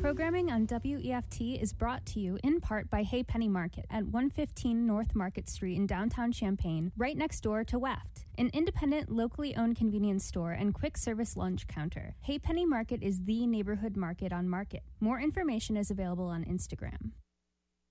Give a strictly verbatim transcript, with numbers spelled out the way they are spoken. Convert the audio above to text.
Programming on W E F T is brought to you in part by Hey Penny Market at one fifteen North Market Street in downtown Champaign, right next door to Weft, an independent, locally owned convenience store and quick service lunch counter. Hey Penny Market is the neighborhood market on Market. More information is available on Instagram.